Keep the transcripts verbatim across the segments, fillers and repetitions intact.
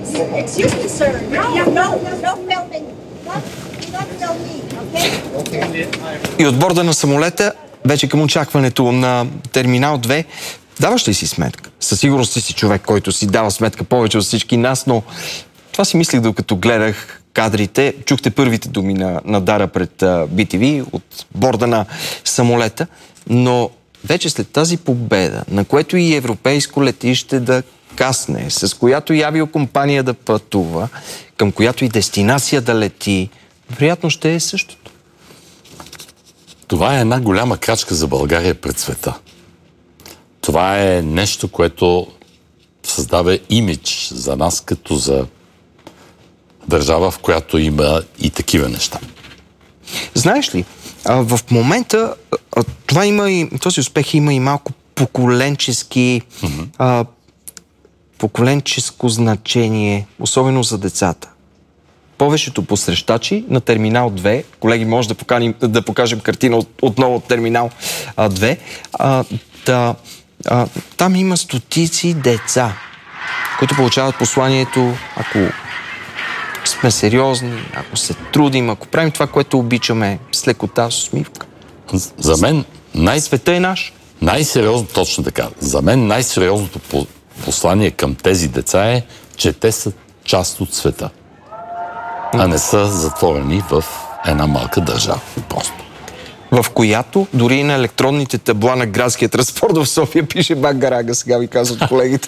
Excuse me, sir. No, no, no filming. Not, not film me, okay? И от борда на самолета, вече към очакването на Терминал две, даваш ли си сметка? Със сигурност си човек, който си дава сметка повече от всички нас, но това си мислих, докато гледах кадрите. Чухте първите думи на, на Дара пред Би Ти Ви от борда на самолета, но вече след тази победа, на което и европейско летище да касне, с която и авиокомпания да пътува, към която и дестинация да лети, вероятно ще е същото. Това е една голяма крачка за България пред света. Това е нещо, което създава имидж за нас, като за държава, в която има и такива неща. Знаеш ли, в момента това има и, този успех има и малко поколенчески mm-hmm. а, поколенческо значение, особено за децата. Повечето посрещачи на Терминал две, колеги, може да, поканим, да покажем картина от, отново от Терминал две, а, да, а, там има стотици деца, които получават посланието, ако сме сериозни, ако се трудим, ако правим това, което обичаме, с лекота, с усмивка. За мен най... света е наш. Най-сериозно, точно така, за мен най-сериозното послание към тези деца е, че те са част от света, а не са затворени в една малка държава. Просто. В която дори и на електронните табла на градския транспорт в София пише Бангарага, сега ви казват колегите.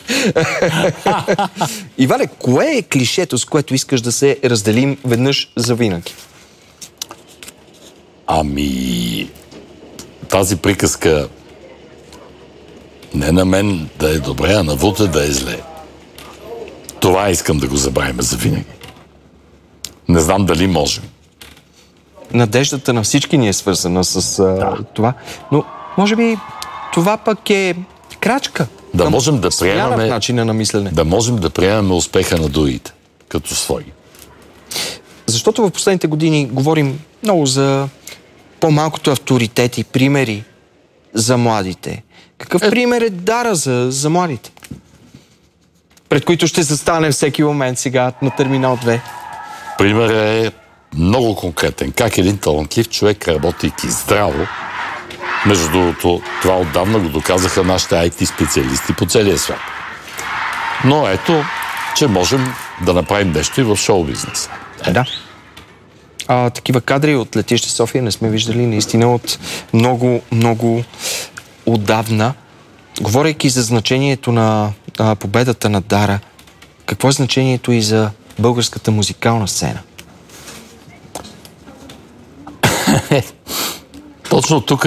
Иване, кое е клишето, с което искаш да се разделим веднъж за винаги? Ами... Тази приказка не на мен да е добре, а на Вуте да е зле. Това искам да го забравим за винаги. Не знам дали можем. Надеждата на всички ни е свързана с а, да. това, но може би това пък е крачка. Да можем да приемаме начина на мислене. Да можем да приемаме успеха на другите като свои. Защото в последните години говорим много за по-малкото авторитети, примери за младите. Какъв е... пример е Дара за, за младите? Пред които ще застанем всеки момент сега на Терминал две. Пример е много конкретен. Как един талантлив човек, работейки здраво, между другото, това отдавна го доказаха нашите ай ти специалисти по целия свят. Но ето, че можем да направим нещо и в шоу-бизнеса. Е, да. А, такива кадри от летище София не сме виждали наистина от много, много отдавна. Говорейки за значението на а, победата на Дара, какво е значението и за българската музикална сцена? Точно тук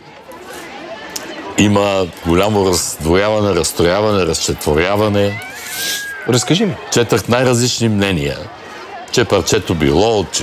има голямо раздвояване, разстрояване, разчетворяване. Разкажи ми. Четах най-различни мнения, че парчето било, че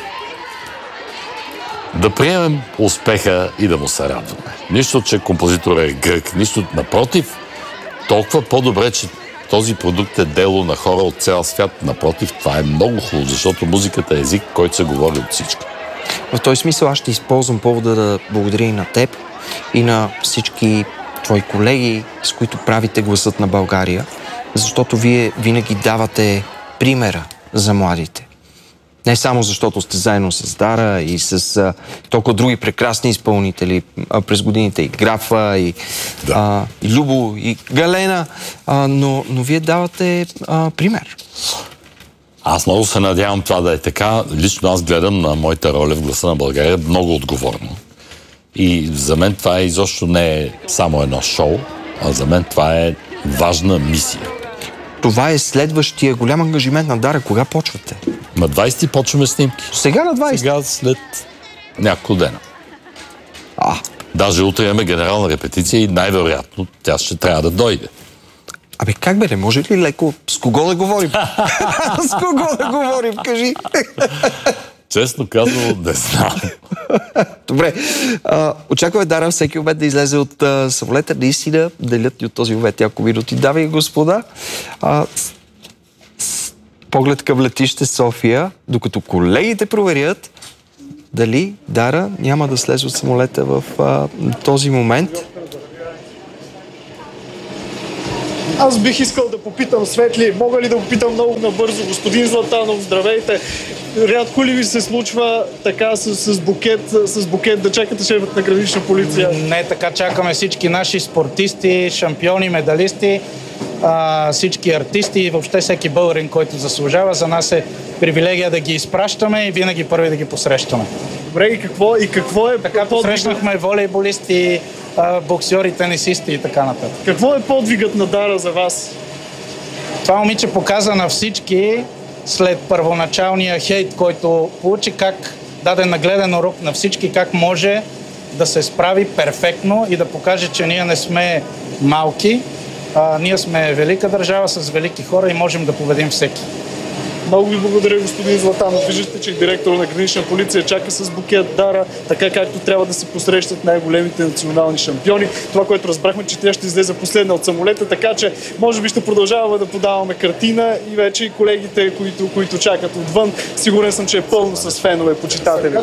да приемем успеха и да му се радваме. Нищо, че композитор е грък, нищо, напротив, толкова по-добре, че този продукт е дело на хора от цял свят. Напротив, това е много хубаво, защото музиката е език, който се говори от всички. В този смисъл аз ще използвам повода да благодаря и на теб, и на всички твои колеги, с които правите гласът на България, защото вие винаги давате примера за младите. Не само защото сте заедно с Дара и с а, толкова други прекрасни изпълнители а, през годините, и Графа, и, да. а, и Любо, и Галена, а, но, но вие давате а, пример. Аз много се надявам това да е така. Лично аз гледам на моята роля в гласа на България много отговорно. И за мен това изобщо не е само едно шоу, а за мен това е важна мисия. Това е следващия голям ангажимент на Дара. Кога почвате? На двайсети почваме снимки. Сега на двайсети? Сега след няколко дена. А. Даже утре имаме генерална репетиция и най-вероятно тя ще трябва да дойде. Абе, как бе, не може ли леко? С кого да говорим? С кого да говорим, кажи? Честно казвам, не знам. Добре. А, очакваме Дара всеки обед да излезе от а, самолета. Наистина, делят и от този обед няколко минути. Дами и господа, а, с, с поглед към летище София, докато колегите проверят дали Дара няма да слезе от самолета в а, този момент. Аз бих искал да попитам, Светли, мога ли да попитам много набързо, господин Златанов, здравейте. Рядко ли ви се случва така с, с, букет, с букет да чакате шефът на гранична полиция? Не, така чакаме всички наши спортисти, шампиони, медалисти, а, всички артисти и въобще всеки българин, който заслужава. За нас е привилегия да ги изпращаме и винаги първи да ги посрещаме. Добре, и какво, и какво е... Така посрещнахме волейболисти, а, боксьори, тенисисти и така нататък. Какво е подвигът на Дара за вас? Това момиче показа на всички, след първоначалния хейт, който получи, как даде нагледен урок на всички, как може да се справи перфектно и да покаже, че ние не сме малки, а, ние сме велика държава с велики хора и можем да победим всеки. Много ви благодаря, господин Златанов. Виждате, че директор на гранична полиция чака с букет Дара, така както трябва да се посрещат най-големите национални шампиони. Това, което разбрахме, че тя ще излезе последна от самолета, така че може би ще продължаваме да подаваме картина и вече и колегите, които, които чакат отвън. Сигурен съм, че е пълно с фенове, почитатели.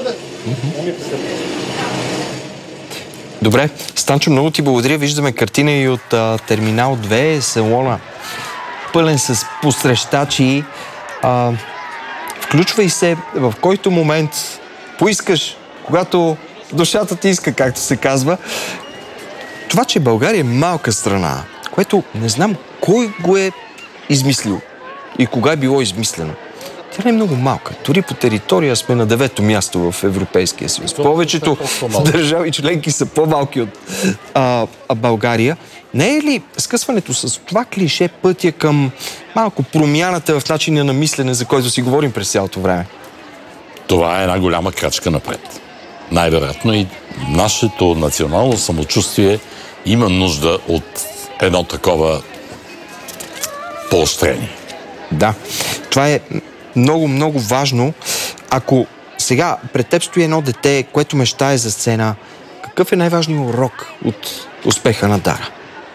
Добре, Станчо, много ти благодаря. Виждаме картина и от а, Терминал две, салона пълен с посрещачи. А, включвай се в който момент поискаш, когато душата ти иска, както се казва. Това, че България е малка страна, което не знам кой го е измислил и кога е било измислено. Тя не е много малка. Дори по територия сме на девето място в Европейския съюз. Повечето държави членки са по-малки от а, а България. Не е ли скъсването с това клише пътя към малко промяната в начина на мислене, за който си говорим през цялото време? Това е една голяма крачка напред. Най-вероятно и нашето национално самочувствие има нужда от едно такова поощрение. Да, това е много, много важно. Ако сега пред теб стои едно дете, което мечтае за сцена, какъв е най-важният урок от успеха на Дара?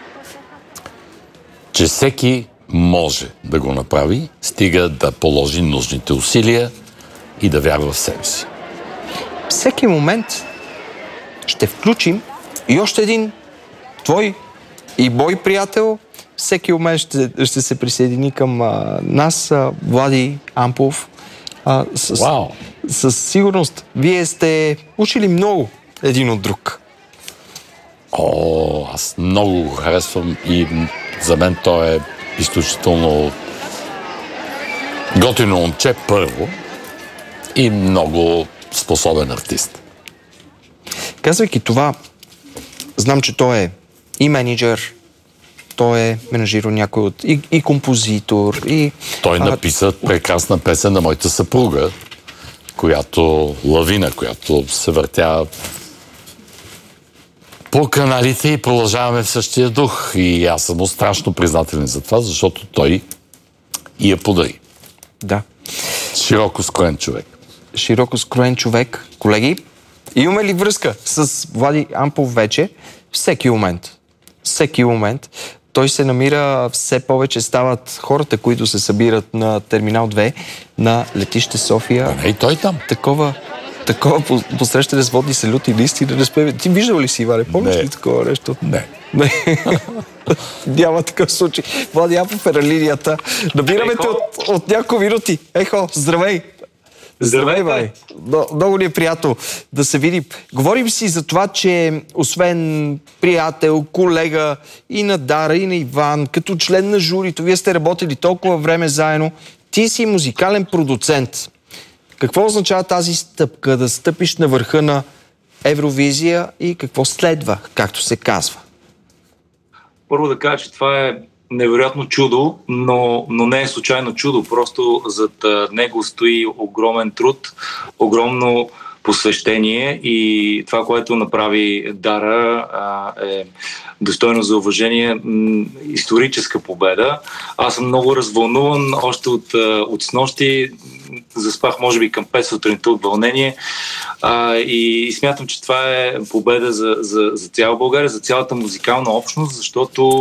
Че всеки може да го направи, стига да положи нужните усилия и да вярва в себе си. Всеки момент ще включим и още един твой и мой приятел. Всеки момент ще, ще се присъедини към а, нас, а, Влади Ампов. А, с, Вау! Със сигурност, вие сте учили много един от друг. О, аз много го харесвам и за мен той е изключително готино момче първо и много способен артист. Казвайки това, знам, че той е и менеджер, той е менажирал някой от и, и композитор, и... Той а... написа прекрасна песен на моята съпруга, която Лавина, която се въртя по каналите и продължаваме в същия дух. И аз съм му страшно признателен за това, защото той и я подари. Да. Широко скроен човек. Широко скроен човек. Колеги, имаме ли връзка с Влади Ампов вече? Всеки момент. Всеки момент. Той се намира, все повече стават хората, които се събират на Терминал две, на летище София. А не и той там. Такова, такова посрещане с водни салюти, наистина да спеме. Ти виждал ли си, Иване? Помниш ли такова нещо? Не. Не. Няма такъв случай. Влади Ампов е на линията. Набираме те от, от няколко минути. Ехо, здравей! Здравей, бай! Много ни е приятно да се видим. Говорим си за това, че освен приятел, колега и на Дара, и на Иван, като член на журито, вие сте работили толкова време заедно, ти си музикален продуцент. Какво означава тази стъпка, да стъпиш на върха на Евровизия и какво следва, както се казва? Първо да кажа, че това е невероятно чудо, но, но не е случайно чудо. Просто зад него стои огромен труд, огромно посвещение и това, което направи Дара, а, е достойно за уважение, м- историческа победа. Аз съм много развълнуван още от, от снощи. Заспах може би към пет сутринта от вълнение а, и, и смятам, че това е победа за, за, за цяла България, за цялата музикална общност, защото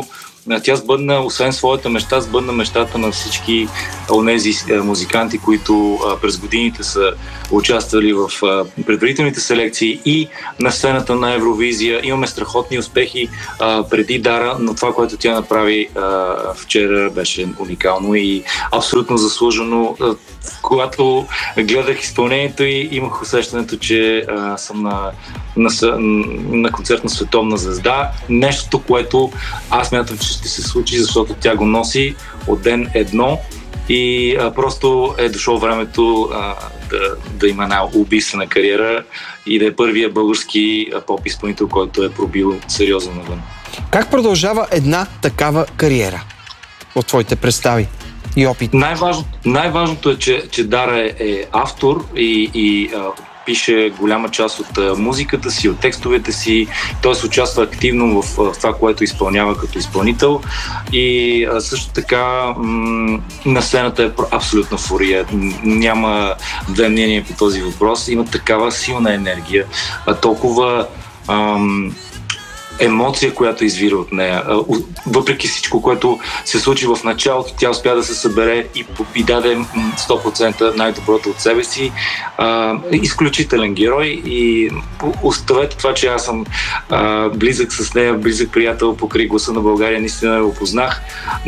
тя сбъдна, освен своята мечта, сбъдна мечтата на всички онези музиканти, които през годините са участвали в предварителните селекции и на сцената на Евровизия. Имаме страхотни успехи преди Дара, но това, което тя направи вчера, беше уникално и абсолютно заслужено. Когато гледах изпълнението и имах усещането, че а, съм на, на, на концерт на световна звезда. Нещото, което аз мятам, че ще се случи, защото тя го носи от ден едно и а, просто е дошло времето а, да, да има една убийствена кариера и да е първия български поп-изпълнител, който е пробил сериозно навън. Как продължава една такава кариера от твоите представи и опит? Най-важно, най-важното е, че, че Дара е, е автор и, и а, пише голяма част от а, музиката си, от текстовете си. Той се участва активно в, в това, което изпълнява като изпълнител. И а, също така м- на сцената е абсолютна фурия. Няма две мнения по този въпрос. Има такава силна енергия, а, толкова ам, емоция, която извира от нея. Въпреки всичко, което се случи в началото, тя успя да се събере и, и даде сто процента най-доброто от себе си. А, изключителен герой и оставете това, че аз съм а, близък с нея, близък приятел покрай Гласа на България, наистина го познах.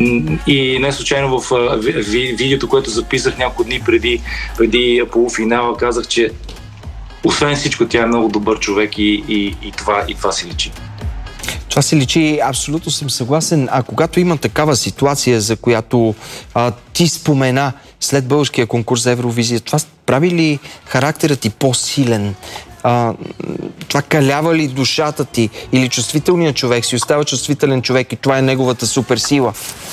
И не случайно в а, ви, видеото, което записах няколко дни преди, преди полуфинала, казах, че освен всичко, тя е много добър човек и, и, и, това, и това си личи. Това се личи, абсолютно съм съгласен. А когато има такава ситуация, за която а, ти спомена след българския конкурс за Евровизия, това прави ли характерът ти по-силен? А, това калява ли душата ти? Или чувствителният човек си остава чувствителен човек и това е неговата суперсила?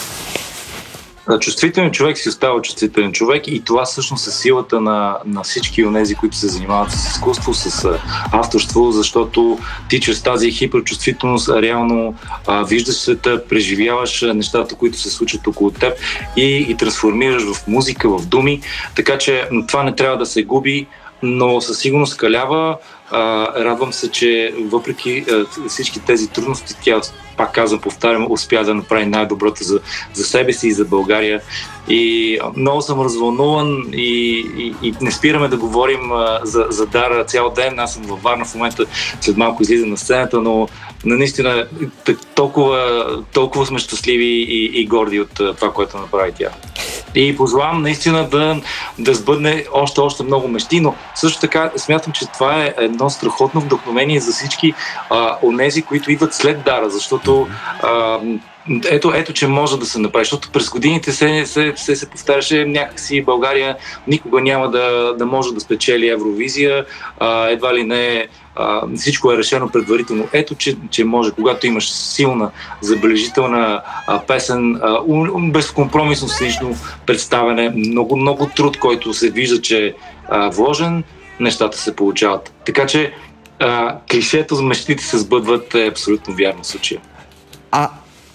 Чувствителен човек си остава чувствителен човек и това всъщност е силата на, на всички онези, които се занимават с изкуство, с авторство, защото ти чрез тази хиперчувствителност реално а, виждаш света, преживяваш нещата, които се случват около теб и ги трансформираш в музика, в думи, така че това не трябва да се губи, но със сигурност калява. А, радвам се, че въпреки а, всички тези трудности, тя, пак казвам, повтарям, успя да направи най-доброто за, за себе си и за България. И а, много съм развълнуван и, и, и не спираме да говорим а, за, за Дара цял ден. Аз съм във Варна в момента, след малко излизам на сцената, но наистина толкова, толкова сме щастливи и, и горди от а, това, което направи тя. И пожелавам наистина да, да сбъдне още, още много мечти, но също така смятам, че това е едно страхотно вдъхновение за всички а, онези, които идват след Дара, защото а, ето, ето, че може да се направи, защото през годините се, се, се, се повтаряше някакси България никога няма да, да може да спечели Евровизия, а, едва ли не Uh, всичко е решено предварително. Ето, че, че може, когато имаш силна, забележителна uh, песен, uh, безкомпромисно сценично представяне, много, много труд, който се вижда, че е uh, вложен, нещата се получават. Така че uh, клишето за мечтите се сбъдват е абсолютно вярно в случая. А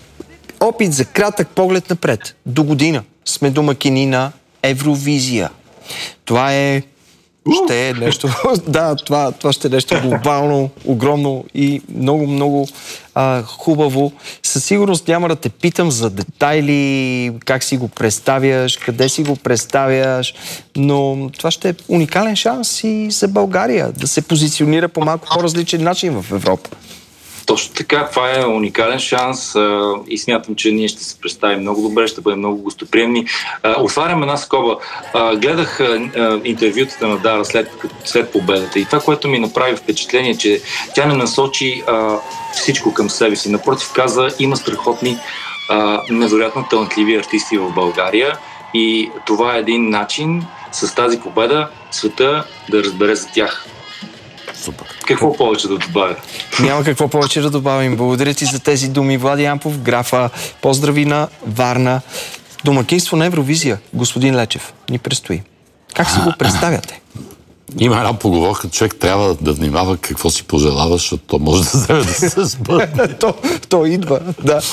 опит за кратък поглед напред. До година сме домакини на Евровизия. Това е ще е нещо, да, това, това ще е нещо глобално, огромно и много, много а, хубаво. Със сигурност няма да те питам за детайли, как си го представяш, къде си го представяш, но това ще е уникален шанс и за България да се позиционира по малко по-различен начин в Европа. Точно така, това е уникален шанс а, и смятам, че ние ще се представим много добре, ще бъдем много гостоприемни. А, отварям една скоба. А, гледах а, интервютата на Дара след, след победата и това, което ми направи впечатление, че тя не насочи а, всичко към себе си. Напротив, каза, има страхотни, а, невероятно талантливи артисти в България и това е един начин с тази победа света да разбере за тях. Супер. Какво повече да добавя? Няма какво повече да добавим. Благодаря ти за тези думи. Влади Ямпов, графа. Поздрави на Варна. Домакинство на Евровизия, господин Лечев, ни предстои. Как си го представяте? Има една поговорка, човек трябва да внимава какво си пожелава, защото то може да вземе да се сбъдне. то, то идва, да.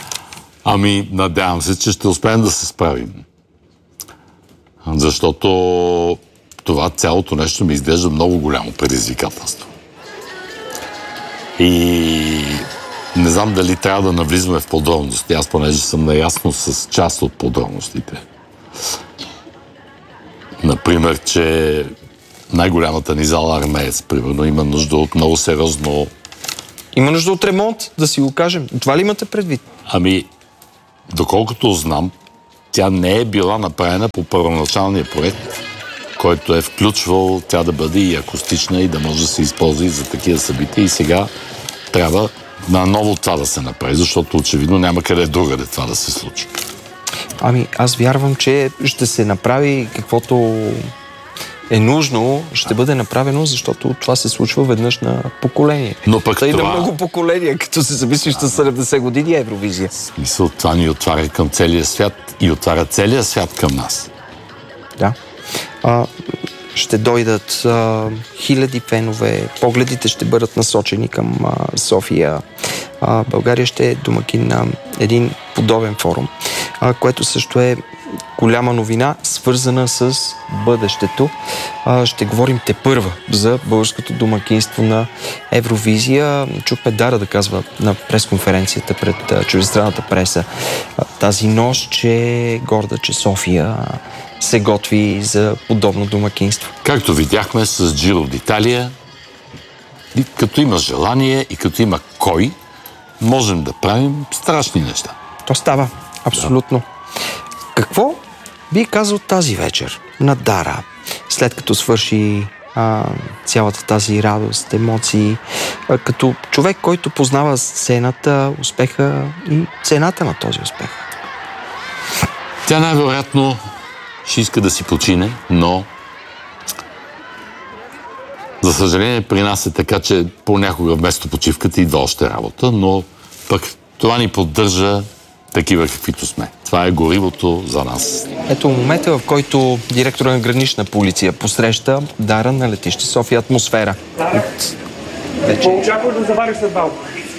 Ами, надявам се, че ще успеем да се справим. Защото това цялото нещо ми изглежда много голямо предизвикателство. И Не знам дали трябва да навлизаме в подробности. Аз понеже съм наясно с част от подробностите. Например, че най-голямата ни зала Армеец, примерно, има нужда от много сериозно... Има нужда от ремонт, да си го кажем. Това ли имате предвид? Ами, доколкото знам, тя не е била направена по първоначалния проект, който е включвал тя да бъде и акустична и да може да се използва и за такива събития. И сега трябва наново това да се направи, защото очевидно няма къде другаде това да се случи. Ами, аз вярвам, че ще се направи каквото е нужно, ще бъде направено, защото това се случва веднъж на поколение. Но пък Тъй това... на много поколения, като се замислиш на седемдесет години Евровизия. Смисъл, това ни отваря към целия свят и отваря целия свят към нас. Да. А, ще дойдат а, хиляди фенове, погледите ще бъдат насочени към а, София. А, България ще е домакин на един подобен форум, а, което също е голяма новина, свързана с бъдещето. А, ще говорим тепърва за българското домакинство на Евровизия. Чухме Дара да казва на пресконференцията пред а, чуждестранната преса а, тази нощ, че е горда, че София се готви за подобно домакинство. Както видяхме с Giro d'Italia, и като има желание и като има кой, можем да правим страшни неща. То става, абсолютно. Да. Какво би казал тази вечер на Дара, след като свърши а, цялата тази радост, емоции, а, като човек, който познава сцената, успеха и цената на този успех? Тя най-вероятно ще иска да си почине, но за съжаление при нас е така, че понякога вместо почивката идва още работа, но пък това ни поддържа такива каквито сме. Това е горивото за нас. Ето момента, в който директора на гранична полиция посреща Дара на летище София. Атмосфера. От... Вече... Очакваш да завариш след малко.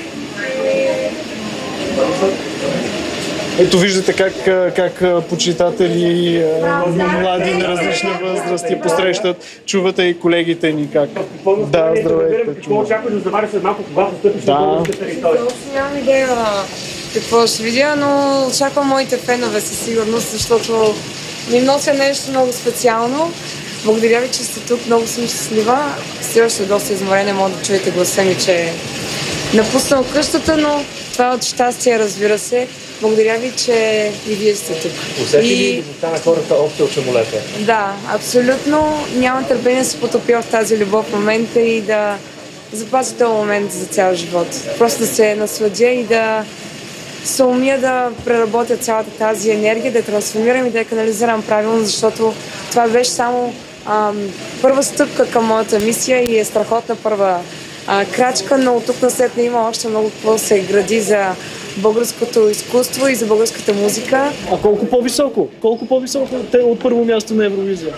Ето виждате как, как почитатели млади на различни възрасти посрещат. Чувате и колегите ни как. Да, здравейте. Какво очакваш да завариш след малко, когато стъпиш на българската територия? Нямам идея какво ще видя, но очаквам моите фенове със сигурност, защото ми нося нещо много специално. Благодаря ви, че сте тук, много съм щастлива. Все още е доста изморена, мога да чуете гласа ми, че е напуснал къщата, но това е от щастие, разбира се. Благодаря ви, че и вие сте тук. Усети ли любовта на хората още от самолета? Да, абсолютно. Нямам търпение да се потопя в тази любов в момента и да запазя този момент за цял живот. Просто да се насладя и да се умия да преработя цялата тази енергия, да я трансформирам и да я канализирам правилно, защото това беше само ам, първа стъпка към моята мисия и е страхотна първа а, крачка, но от тук насетне има още много какво се гради за българското изкуство и за българската музика. А колко по-високо? Колко по-високо те от първо място на Евровизия?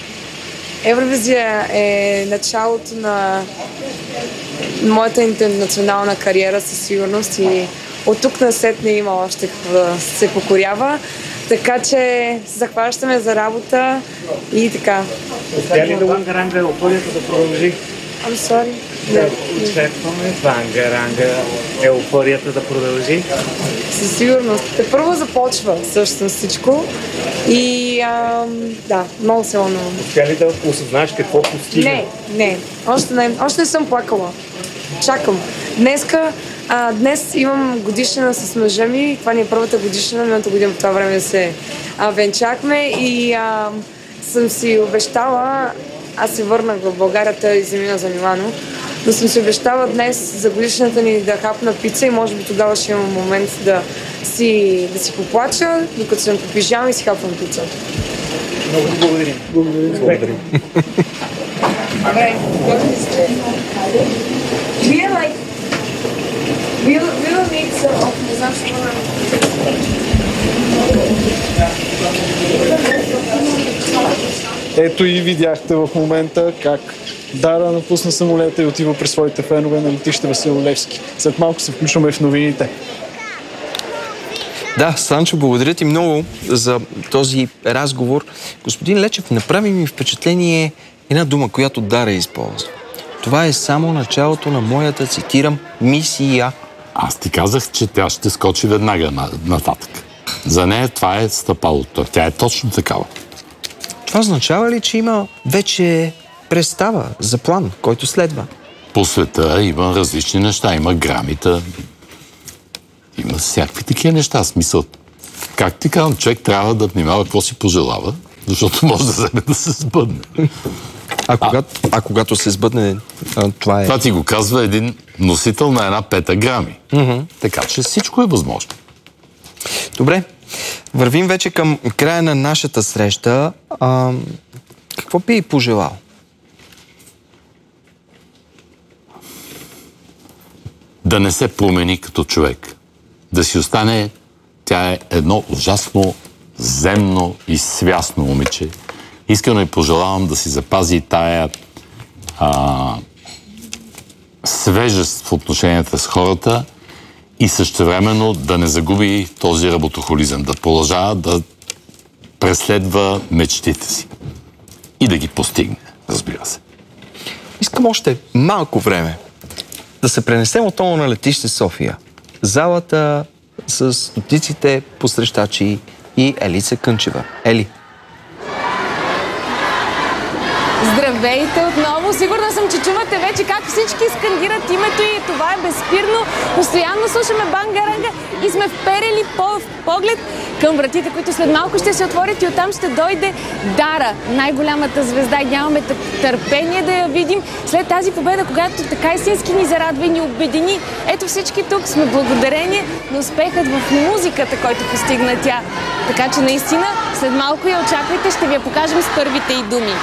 Евровизия е началото на моята интернационална кариера със сигурност и от тук насетне има още какво да се покорява. Така че захващаме за работа и така. Успя ли да Ванга-Ранга еуфорията да продължи? I'm sorry. Да, очакваме Ванга-Ранга еуфорията да продължи. Със сигурност. Те първо започва всъщност всичко и ам, да, много се вълнувам. Успя ли да осъзнаеш какво постигна? Не, не. Още не, още не съм плакала. Чакам. Днеска, а, днес имам годишнина с мъжа ми. Това ни е първата годишнина. Миналата година по това време се а, венчахме и а, съм си обещала, аз се върнах в България, той и замина за Милано, но съм си обещала днес за годишната ни да хапна пица и може би тогава ще имам момент да си, да си поплача, докато съм по пижама и си хапвам пица. Много ти благодарим. Благодарим. Благодарим. Добре, Вие like Вие вие микса от не знам що Ето и видяхте в момента как Дара напусна самолета и отива при своите фенове на летище Васил Левски. След малко се включваме в новините. Да, Санчо, благодаря ти много за този разговор. Господин Лечев, направи ми впечатление една дума, която Дара използва. Това е само началото на моята, цитирам, мисия. Аз ти казах, че тя ще скочи веднага на, нататък. За нея това е стъпалото. Тя е точно такава. Това означава ли, че има вече представа за план, който следва? По света има различни неща. Има грамита, има всякакви такива неща. Смисъл, как ти казвам, човек трябва да внимава какво си пожелава, защото може да вземе да се сбъдне. А, когато, а... а когато се сбъдне, а, това е... Това ти го казва един носител на една пета грами. Mm-hmm. Така че всичко е възможно. Добре, вървим вече към края на нашата среща. А, какво би пожелал? Да не се промени като човек. Да си остане, тя е едно ужасно земно и свясно момиче. Искрено и пожелавам да си запази тая а, свежест в отношенията с хората и същевременно да не загуби този работохолизъм, да продължава да преследва мечтите си и да ги постигне, разбира се. Искам още малко време да се пренесем отново на летище София. Залата с стотиците посрещачи и Елица Кънчева. Ели. Здравейте отново! Сигурна съм, че чувате вече как всички скандират името и това е безспирно. Постоянно слушаме банга-ранга и сме вперели по поглед към вратите, които след малко ще се отворят и оттам ще дойде Дара, най-голямата звезда и нямаме търпение да я видим след тази победа, когато така истински ни зарадва и ни обедини. Ето всички тук сме благодарение на успехът в музиката, който постигна тя. Така че наистина след малко я очаквайте, ще ви я покажем с първите й думи.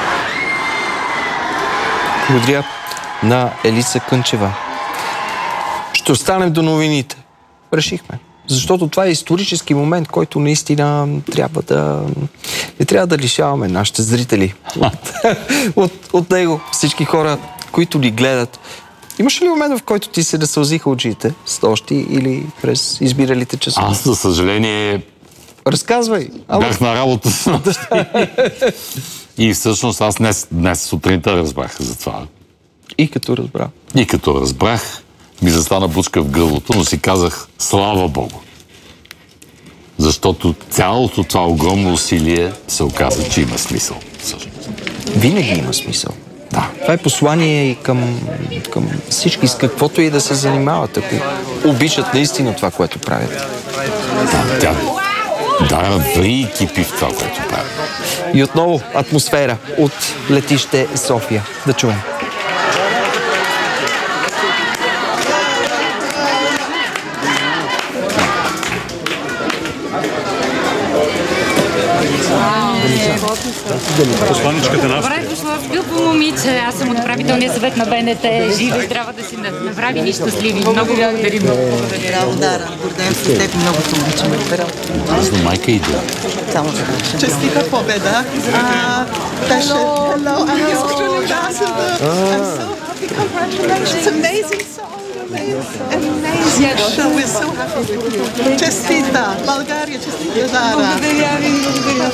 Благодаря на Елица Кънчева. Ще останем до новините. Решихме. Защото това е исторически момент, който наистина трябва да... не трябва да лишаваме нашите зрители от, от, от него. Всички хора, които ни гледат. Имаш ли момент, в който ти се насълзиха очите с нощи или през избиралите часове? Аз, за съжаление... Разказвай. Бях на работа с нощи. И всъщност аз днес, днес сутринта разбрах за това. И като разбрах. И като разбрах, ми застана бучка в гърлото, но си казах, слава Богу. Защото цялото това огромно усилие се оказа, че има смисъл. Всъщност. Винаги има смисъл. Да. Това е послание и към, към всички, с каквото и да се занимават, ако обичат наистина това, което правят. Да, тя дара ври екипи в това, което правят. И отново атмосфера от летище София. Да чуем. Посланичката на Добре дошла, скъпо момиче. Аз съм от управителния съвет на БНТ. Жива и здрава да си направи ни щастливи. Много благодарим. Браво, Дара. Гордеем се с теб. Много те обичаме. Аз до майка иде. Само да. Честита победа. Беше... Hello, I'm his crew ambassador. I'm so happy. Congratulations. Amazing song. Amazing show. We're so happy with you. Честита. България, честита, Дара. Благодаря ви, благодаря.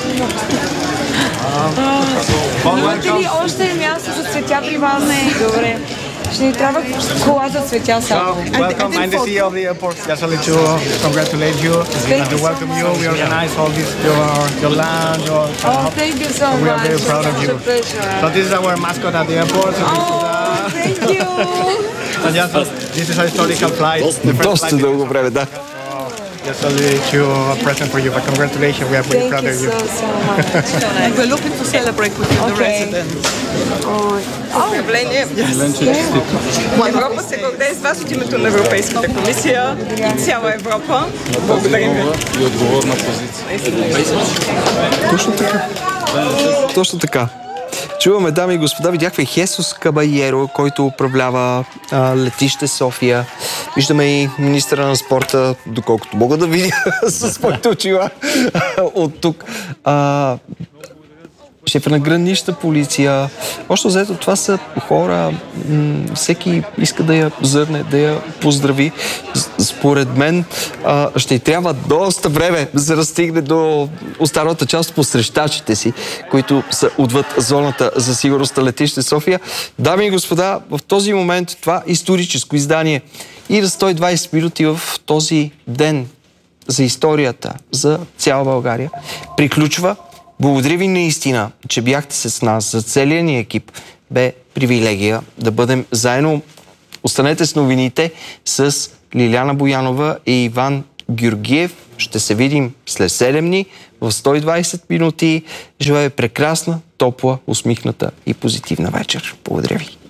Имате ли още място за цветя при вас? Не, добре. Ще ни трябва кола за цветя само. Welcome, I'm the C E O of the airport. Actually, to congratulate you and to welcome you. We organize all this, your, your land, your... Oh, thank you so much. We are very proud of you. So this is our mascot at the airport. So oh, thank you. And yes, this is a historical flight. Доста дълго време, да. Just a little present for you, but congratulations, we are really proud of you. Thank you so, so much. And we're looking to celebrate with you, the residents. Поздравление! Европа се гордее с вас от името на Европейската комисия и цяла Европа. Благодарим ви. И отговорна позиция. Точно така. Точно така. Чуваме, дами и господа, видяхме Хесус Кабайеро, който управлява а, летище София. Виждаме и министъра на спорта, доколкото мога да видя с моите очила от тук. А, шефа на гранична полиция. Още взето, това са хора, м- всеки иска да я зърне, да я поздрави. Според мен а, ще й трябва доста време за да стигне до останалата част по срещачите си, които са отвъд зоната за сигурност на летище София. Дами и господа, в този момент това историческо издание и на сто и двайсет минути в този ден за историята, за цяла България, приключва. Благодаря ви наистина, че бяхте с нас, за целия ни екип. Бе привилегия да бъдем заедно. Останете с новините с Лиляна Боянова и Иван Георгиев. Ще се видим след седем дни в сто и двайсет минути. Желая прекрасна, топла, усмихната и позитивна вечер. Благодаря ви.